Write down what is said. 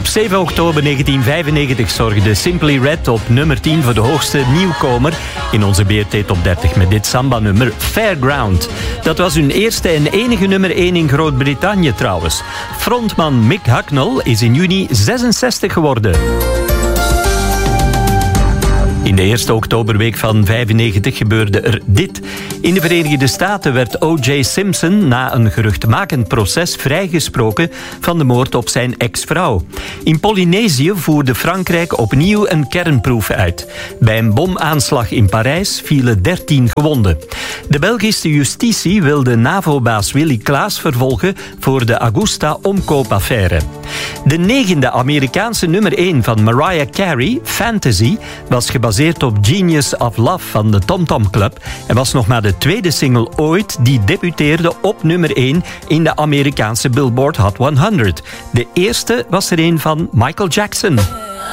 Op 7 oktober 1995 zorgde Simply Red op nummer 10 voor de hoogste nieuwkomer in onze BRT Top 30 met dit samba-nummer Fairground. Dat was hun eerste en enige nummer 1 in Groot-Brittannië trouwens. Frontman Mick Hucknall is in juni 66 geworden. In de eerste oktoberweek van 1995 gebeurde er dit. In de Verenigde Staten werd O.J. Simpson na een geruchtmakend proces vrijgesproken van de moord op zijn ex-vrouw. In Polynesië voerde Frankrijk opnieuw een kernproef uit. Bij een bomaanslag in Parijs vielen 13 gewonden. De Belgische justitie wilde NAVO-baas Willy Klaas vervolgen voor de Augusta-omkoopaffaire. De 9e Amerikaanse nummer 1 van Mariah Carey, Fantasy, was gebaseerd op Genius of Love van de Tom Tom Club en was nog maar de tweede single ooit die debuteerde op nummer 1 in de Amerikaanse Billboard Hot 100. De eerste was er een van Michael Jackson.